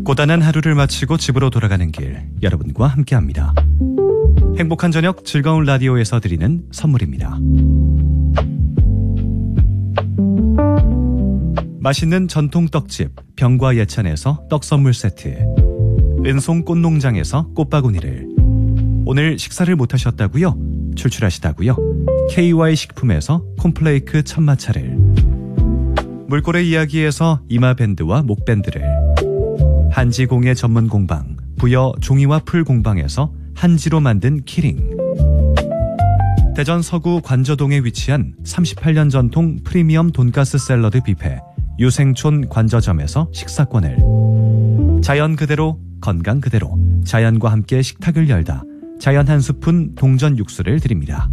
고단한 하루를 마치고 집으로 돌아가는 길, 여러분과 함께합니다. 행복한 저녁 즐거운 라디오에서 드리는 선물입니다. 맛있는 전통 떡집 병과 예찬에서 떡 선물 세트, 은송 꽃농장에서 꽃바구니를, 오늘 식사를 못하셨다고요? 출출하시다고요? KY 식품에서 콤플레이크 천마차를, 물고래 이야기에서 이마밴드와 목밴드를, 한지공예 전문 공방 부여 종이와 풀 공방에서 한지로 만든 키링, 대전 서구 관저동에 위치한 38년 전통 프리미엄 돈가스 샐러드 뷔페 유생촌 관저점에서 식사권을, 자연 그대로 건강 그대로 자연과 함께 식탁을 열다 자연 한 스푼 동전 육수를 드립니다.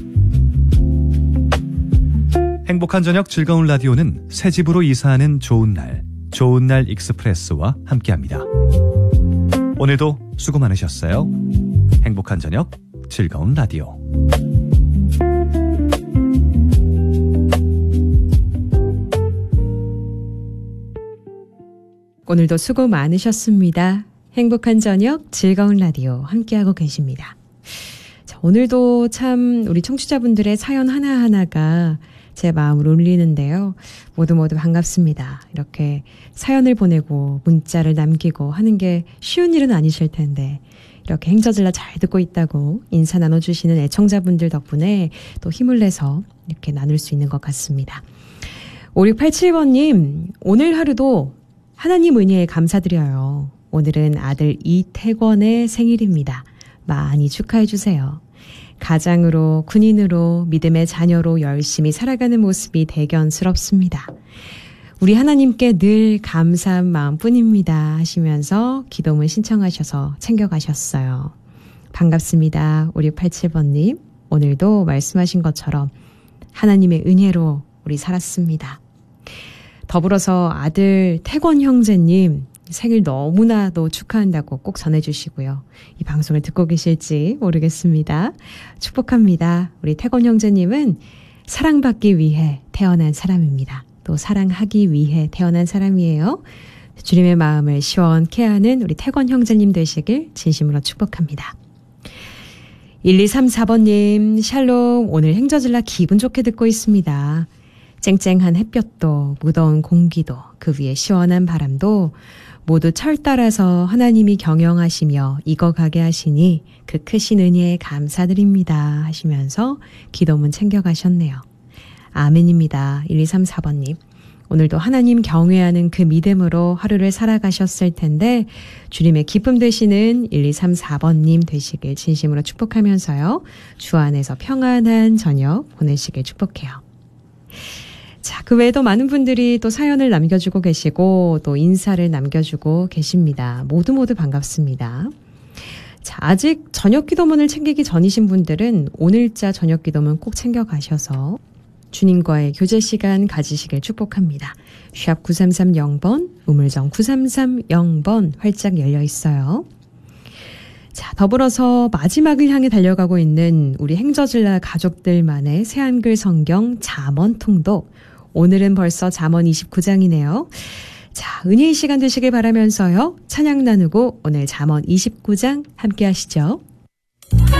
행복한 저녁 즐거운 라디오는 새 집으로 이사하는 좋은 날 익스프레스와 함께합니다. 오늘도 수고 많으셨어요. 행복한 저녁 즐거운 라디오. 오늘도 수고 많으셨습니다. 행복한 저녁 즐거운 라디오 함께하고 계십니다. 자, 오늘도 참 우리 청취자분들의 사연 하나하나가 제 마음을 울리는데요. 모두 반갑습니다. 이렇게 사연을 보내고 문자를 남기고 하는 게 쉬운 일은 아니실 텐데 이렇게 행저질라 잘 듣고 있다고 인사 나눠주시는 애청자분들 덕분에 또 힘을 내서 이렇게 나눌 수 있는 것 같습니다. 5687번님, 오늘 하루도 하나님 은혜에 감사드려요. 오늘은 아들 이태권의 생일입니다. 많이 축하해 주세요. 가장으로, 군인으로, 믿음의 자녀로 열심히 살아가는 모습이 대견스럽습니다. 우리 하나님께 늘 감사한 마음뿐입니다 하시면서 기도문 신청하셔서 챙겨가셨어요. 반갑습니다. 5687번님. 오늘도 말씀하신 것처럼 하나님의 은혜로 우리 살았습니다. 더불어서 아들 태권 형제님 생일 너무나도 축하한다고 꼭 전해주시고요. 이 방송을 듣고 계실지 모르겠습니다. 축복합니다. 우리 태권 형제님은 사랑받기 위해 태어난 사람입니다. 또 사랑하기 위해 태어난 사람이에요. 주님의 마음을 시원케 하는 우리 태권 형제님 되시길 진심으로 축복합니다. 1234번님, 샬롬. 오늘 행저질라 기분 좋게 듣고 있습니다. 쨍쨍한 햇볕도 무더운 공기도 그 위에 시원한 바람도 모두 철 따라서 하나님이 경영하시며 익어가게 하시니 그 크신 은혜에 감사드립니다 하시면서 기도문 챙겨가셨네요. 아멘입니다. 1234번님. 오늘도 하나님 경외하는 그 믿음으로 하루를 살아가셨을 텐데 주님의 기쁨 되시는 1234번님 되시길 진심으로 축복하면서요. 주 안에서 평안한 저녁 보내시길 축복해요. 자, 그 외에도 많은 분들이 또 사연을 남겨주고 계시고 또 인사를 남겨주고 계십니다. 모두 반갑습니다. 자, 아직 저녁 기도문을 챙기기 전이신 분들은 오늘자 저녁 기도문 꼭 챙겨가셔서 주님과의 교제 시간 가지시길 축복합니다. 샵 9330번, 우물정 9330번 활짝 열려 있어요. 자, 더불어서 마지막을 향해 달려가고 있는 우리 행저질라 가족들만의 새한글 성경 잠언통독. 오늘은 벌써 잠언 29장이네요. 자, 은혜의 시간 되시길 바라면서요. 찬양 나누고 오늘 잠언 29장 함께 하시죠.